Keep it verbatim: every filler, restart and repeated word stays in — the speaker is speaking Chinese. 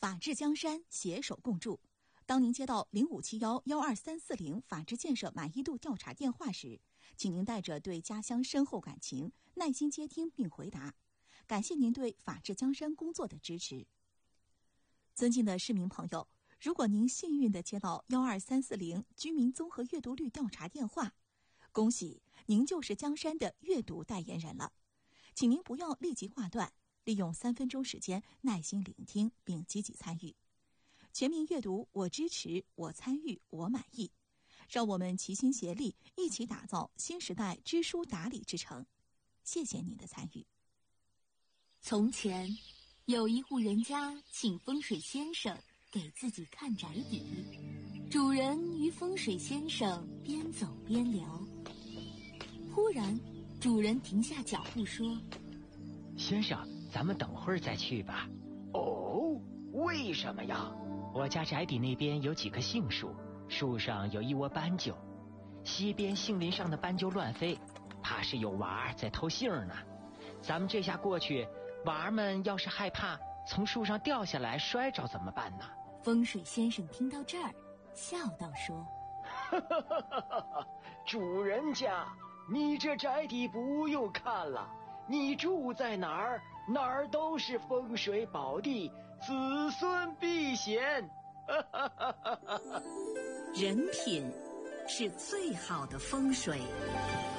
法治江山，携手共筑。当您接到零五七幺幺二三四零法治建设满意度调查电话时，请您带着对家乡深厚感情，耐心接听并回答。感谢您对法治江山工作的支持。尊敬的市民朋友，如果您幸运地接到幺二三四零居民综合阅读率调查电话，恭喜您就是江山的阅读代言人了。请您不要立即挂断，利用三分钟时间耐心聆听并积极参与。全民阅读，我支持，我参与，我满意。让我们齐心协力，一起打造新时代知书达理之城。谢谢您的参与。 从前，有一户人家请风水先生给自己看宅邸，主人与风水先生边走边聊。忽然，主人停下脚步说：“ 先生，咱们等会儿再去吧。” 哦，为什么呀？ 我家宅邸那边有几棵杏树，树上有一窝斑鸠，西边杏林上的斑鸠乱飞，怕是有娃儿在偷杏呢。咱们这下过去，娃儿们要是害怕从树上掉下来摔着怎么办呢？ 风水先生听到这儿，笑道说：“ 哈哈哈哈哈！主人家，你这宅邸不用看了，你住在哪儿，哪儿都是风水宝地，子孙必贤。” 人品是最好的风水。